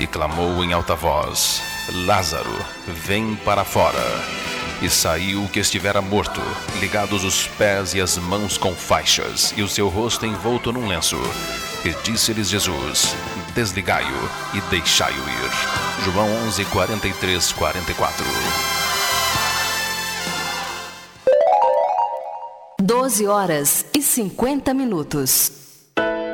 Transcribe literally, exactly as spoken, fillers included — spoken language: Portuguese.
e clamou em alta voz: Lázaro, vem para fora. E saiu o que estivera morto, ligados os pés e as mãos com faixas, e o seu rosto envolto num lenço. E disse-lhes Jesus: desligai-o e deixai-o ir. João onze, quarenta e três, quarenta e quatro. doze horas e cinquenta minutos.